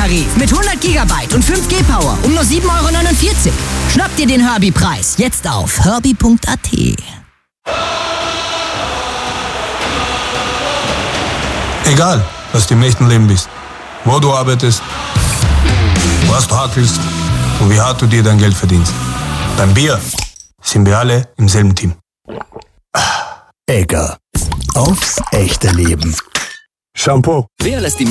Herbie-Tarif mit 100 GB und 5G Power um nur 7,49 €. Schnapp dir den Herbie-Preis jetzt auf herbie.at. Egal, was du im echten Leben bist, wo du arbeitest, was du hackelst und wie hart du dir dein Geld verdienst. Beim Bier sind wir alle im selben Team. Egger. Aufs echte Leben. Shampoo. Wer lässt die